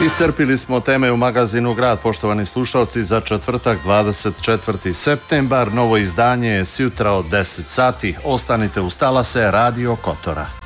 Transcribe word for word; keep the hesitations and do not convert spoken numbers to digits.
Iscrpili smo teme u magazinu Grad, poštovani slušalci, za četvrtak dvadeset četvrti septembar. Novo izdanje je sjutra od deset sati. Ostanite uz talase Radio Kotora.